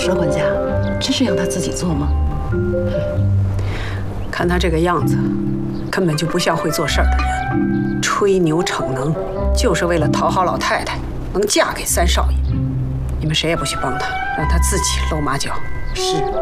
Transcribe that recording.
了，管家，真是让他自己做吗？ 看他这个样子，根本就不像会做事儿的人，吹牛逞能，就是为了讨好老太太，能嫁给三少爷。你们谁也不许帮他，让他自己露马脚。 是。